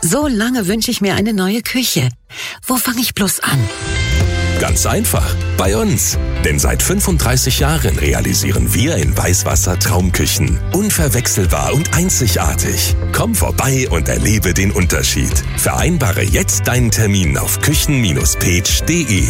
So lange wünsche ich mir eine neue Küche. Wo fange ich bloß an? Ganz einfach, bei uns. Denn seit 35 Jahren realisieren wir in Weißwasser Traumküchen. Unverwechselbar und einzigartig. Komm vorbei und erlebe den Unterschied. Vereinbare jetzt deinen Termin auf küchen-page.de.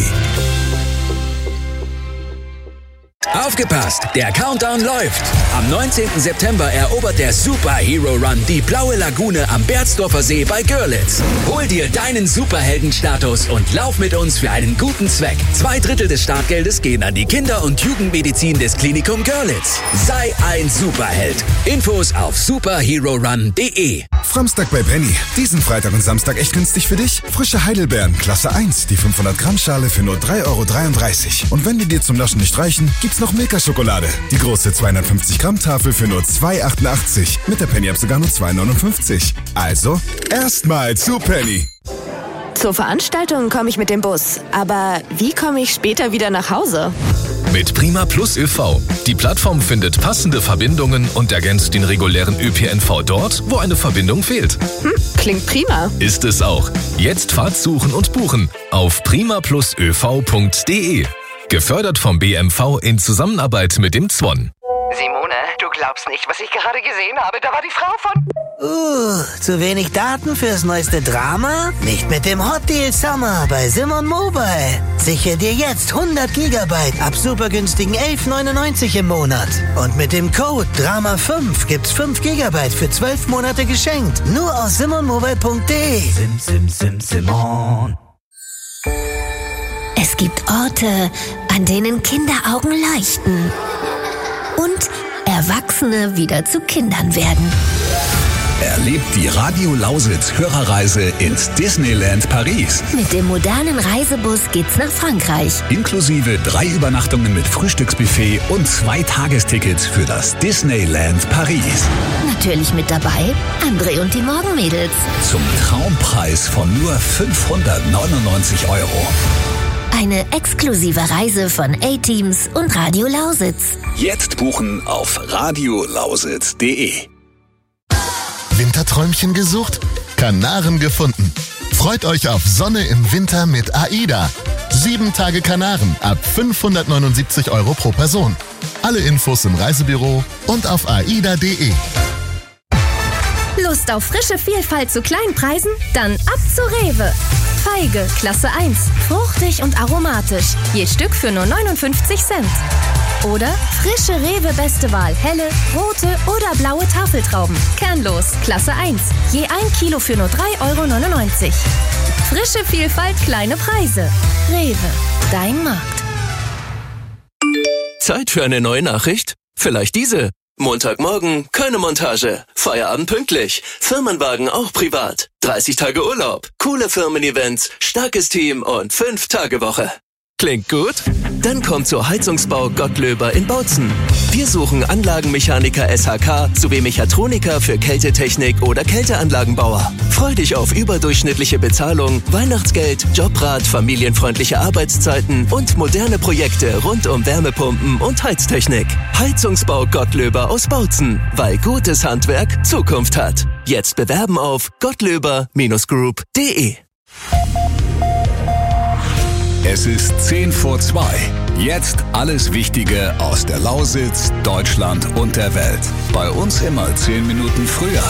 Aufgepasst, der Countdown läuft. Am 19. September erobert der Super Hero Run die blaue Lagune am Berzdorfer See bei Görlitz. Hol dir deinen Superheldenstatus und lauf mit uns für einen guten Zweck. 2/3 des Startgeldes gehen an die Kinder- und Jugendmedizin des Klinikum Görlitz. Sei ein Superheld. Infos auf superherorun.de. Framstag bei Penny. Diesen Freitag und Samstag echt günstig für dich. Frische Heidelbeeren, Klasse 1, die 500 Gramm Schale für nur 3,33 €. Und wenn die dir zum Naschen nicht reichen, gibt's noch Milka-Schokolade. Die große 250 Gramm Tafel für nur 2,88 €. Mit der Penny-App sogar nur 2,59 €. Also, erstmal zu Penny. Zur Veranstaltung komme ich mit dem Bus. Aber wie komme ich später wieder nach Hause? Mit Prima Plus ÖV. Die Plattform findet passende Verbindungen und ergänzt den regulären ÖPNV dort, wo eine Verbindung fehlt. Klingt prima. Ist es auch. Jetzt Fahrt suchen und buchen auf primaplusöv.de. Gefördert vom BMV in Zusammenarbeit mit dem ZWON. Simone, du glaubst nicht, was ich gerade gesehen habe. Da war die Frau von... Zu wenig Daten fürs neueste Drama? Nicht mit dem Hot Deal Summer bei Simon Mobile. Sichere dir jetzt 100 Gigabyte ab super günstigen 11,99 € im Monat. Und mit dem Code DRAMA5 gibt's 5 Gigabyte für 12 Monate geschenkt. Nur aus simonmobile.de. Simon. Es gibt Orte, an denen Kinderaugen leuchten und Erwachsene wieder zu Kindern werden. Erlebt die Radio Lausitz Hörerreise ins Disneyland Paris. Mit dem modernen Reisebus geht's nach Frankreich. Inklusive 3 Übernachtungen mit Frühstücksbuffet und 2 Tagestickets für das Disneyland Paris. Natürlich mit dabei André und die Morgenmädels. Zum Traumpreis von nur 599 €. Eine exklusive Reise von A-Teams und Radio Lausitz. Jetzt buchen auf radiolausitz.de. Winterträumchen gesucht? Kanaren gefunden. Freut euch auf Sonne im Winter mit AIDA. 7 Tage Kanaren ab 579 € pro Person. Alle Infos im Reisebüro und auf aida.de. Lust auf frische Vielfalt zu kleinen Preisen? Dann ab zu Rewe. Feige, Klasse 1. Fruchtig und aromatisch. Je Stück für nur 59 Cent. Oder frische Rewe Beste Wahl. Helle, rote oder blaue Tafeltrauben. Kernlos, Klasse 1. Je 1 Kilo für nur 3,99 €. Frische Vielfalt, kleine Preise. Rewe, dein Markt. Zeit für eine neue Nachricht? Vielleicht diese. Montagmorgen, keine Montage. Feierabend pünktlich. Firmenwagen auch privat. 30 Tage Urlaub. Coole Firmen-Events, starkes Team und 5-Tage-Woche. Klingt gut? Dann kommt zur Heizungsbau Gottlöber in Bautzen. Wir suchen Anlagenmechaniker SHK sowie Mechatroniker für Kältetechnik oder Kälteanlagenbauer. Freu dich auf überdurchschnittliche Bezahlung, Weihnachtsgeld, Jobrat, familienfreundliche Arbeitszeiten und moderne Projekte rund um Wärmepumpen und Heiztechnik. Heizungsbau Gottlöber aus Bautzen, weil gutes Handwerk Zukunft hat. Jetzt bewerben auf gottlöber-group.de. Es ist 10 vor 2. Jetzt alles Wichtige aus der Lausitz, Deutschland und der Welt. Bei uns immer 10 Minuten früher.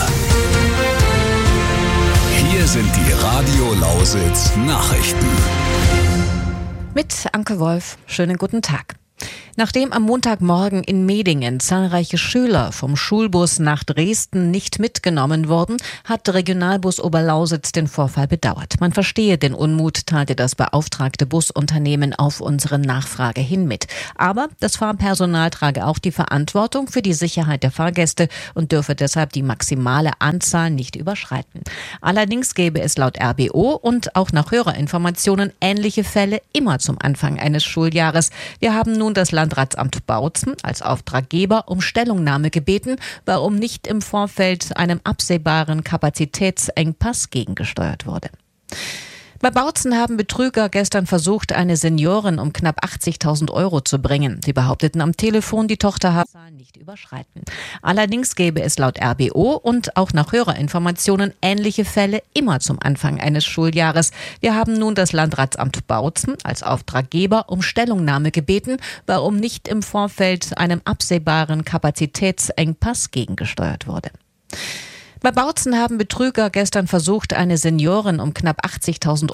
Hier sind die Radio Lausitz Nachrichten. Mit Anke Wolf. Schönen guten Tag. Nachdem am Montagmorgen in Medingen zahlreiche Schüler vom Schulbus nach Dresden nicht mitgenommen wurden, hat Regionalbus Oberlausitz den Vorfall bedauert. Man verstehe den Unmut, teilte das beauftragte Busunternehmen auf unsere Nachfrage hin mit. Aber das Fahrpersonal trage auch die Verantwortung für die Sicherheit der Fahrgäste und dürfe deshalb die maximale Anzahl nicht überschreiten. Allerdings gäbe es laut RBO und auch nach Hörerinformationen ähnliche Fälle immer zum Anfang eines Schuljahres. Wir haben nun das Landratsamt Bautzen als Auftraggeber um Stellungnahme gebeten, warum nicht im Vorfeld einem absehbaren Kapazitätsengpass gegengesteuert wurde. Bei Bautzen haben Betrüger gestern versucht, eine Seniorin um knapp 80.000 Euro zu bringen. Sie behaupteten am Telefon, die Tochter habe die Zahl nicht überschreiten. Allerdings gäbe es laut RBO und auch nach Hörerinformationen ähnliche Fälle immer zum Anfang eines Schuljahres. Wir haben nun das Landratsamt Bautzen als Auftraggeber um Stellungnahme gebeten, warum nicht im Vorfeld einem absehbaren Kapazitätsengpass gegengesteuert wurde. Bei Bautzen haben Betrüger gestern versucht, eine Seniorin um knapp 80.000